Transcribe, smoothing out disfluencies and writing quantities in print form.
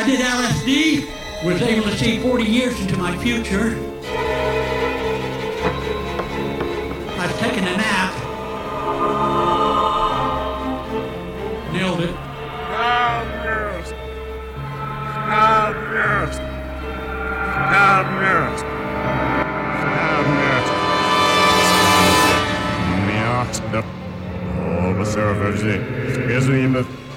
I did LSD, was able to see 40 years into my future. I've taken a nap. Nailed it. Observer,